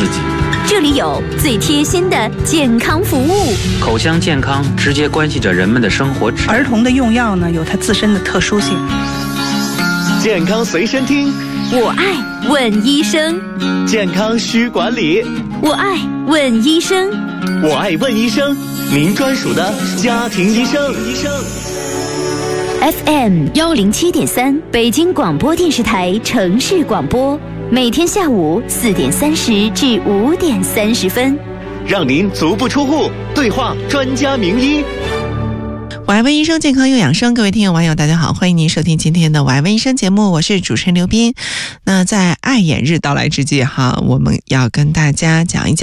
自己。 这里有最贴心的健康服务， 口腔健康直接关系着人们的生活质量。 儿童的用药呢，有它自身的特殊性。 健康随身听， 我爱问医生。 健康需管理， 我爱问医生。 我爱问医生，您专属的家庭医生。 FM 107.3，北京广播电视台城市广播，每天下午4点30至5点30分， 让您足不出户，对话专家名医。 我爱问医生，健康又养生。各位听友网友大家好，欢迎您收听今天的我爱问医生节目，我是主持人刘斌。那在爱眼日到来之际哈，我们要跟大家讲一讲